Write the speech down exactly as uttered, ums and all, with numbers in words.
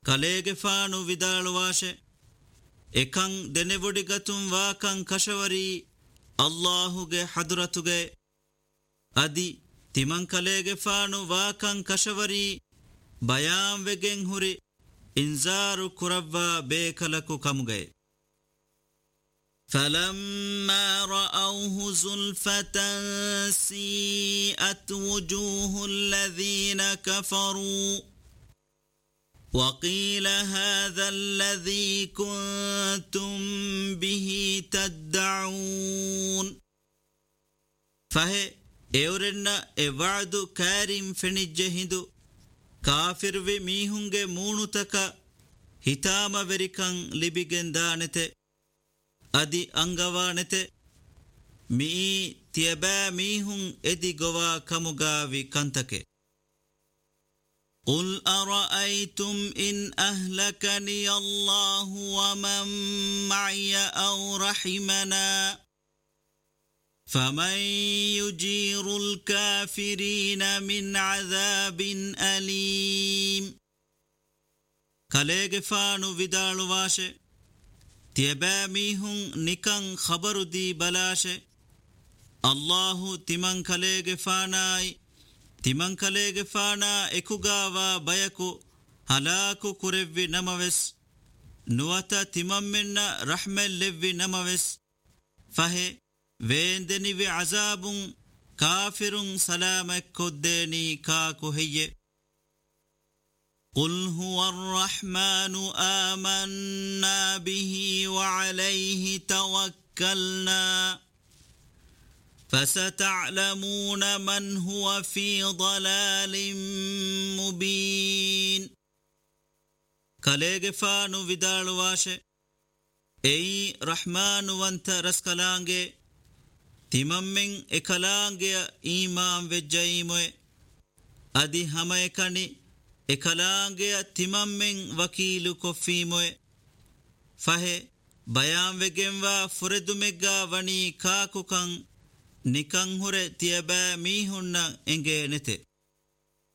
ಕಲೇಗೆ ಫಾನು ವಿದಾಳುವಾಶೆ ಎಕಂ ದೆನೆವೊಡಿಗತುಂ ವಾಕಂ ಕಶವರಿ ಅಲ್ಲಾಹುಗೆ ಹದುರತುಗೆ ಅದಿ ತಿಮಂ ಕಲೇಗೆ ಫಾನು ವಾಕಂ ಕಶವರಿ ಬಯಾಂ ವೆಗೆಂ ಹುರಿ ಇಂಜಾರು ಕುರವ್ವ ಬೇಕಲಕು ಕಮುಗೆ فلما رأوه زلفة سيئت وجوه الذين كفروا وقيل هذا الذي كنتم به تدعون فهي اورن اوعد كارم فنجهدو كافر و ميهunge مونتك hitama verikan libigen danete adi angawanete mi tiaba mihun edi gowa kamugavi kantake قل أرأيتم إن أهلكني الله ومن معي أو رحمنا فمن يجير الكافرين من عذاب أليم كاليغ فانو vidal washe tiaba mihun nikan khabaru di balashe Allahu timan kalege fanai timan kalege fana ekugawa bayaku halaku kurevvi namaves nuwata timan minna rahmel levvi namaves fahe veendeni vi azabun kafirun salamak koddeni kaaku heye قل هو الرحمن آمنا به وعليه توكلنا فستعلمون من هو في ضلال مبين كاليغ فانو vidal washe ei rahman wanta raskalange timammen ekalange iman vejjaimoe adi hamayekani ekalange timammen wakilu koffimoe fahe bayan vegenwa furedumegga wani kaakukan nikan hure tiaba mihunna enge nete